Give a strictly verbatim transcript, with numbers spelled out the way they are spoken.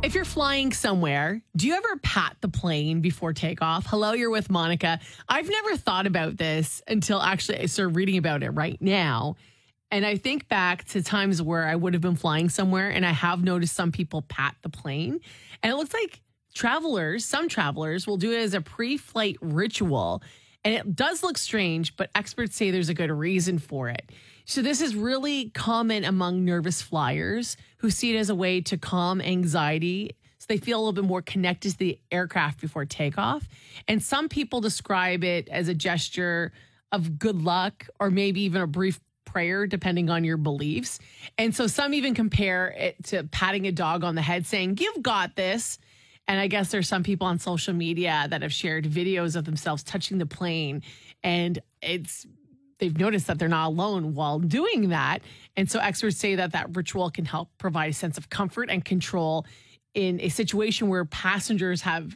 If you're flying somewhere, do you ever pat the plane before takeoff? Hello, you're with Monica. I've never thought about this until actually I started reading about it right now. And I think back to times where I would have been flying somewhere and I have noticed some people pat the plane. And it looks like travelers, some travelers will do it as a pre-flight ritual. And it does look strange, but experts say there's a good reason for it. So this is really common among nervous flyers who see it as a way to calm anxiety. So they feel a little bit more connected to the aircraft before takeoff. And some people describe it as a gesture of good luck or maybe even a brief prayer, depending on your beliefs. And so some even compare it to patting a dog on the head saying, "You've got this." And I guess there's some people on social media that have shared videos of themselves touching the plane. And it's they've noticed that they're not alone while doing that. And so experts say that that ritual can help provide a sense of comfort and control in a situation where passengers have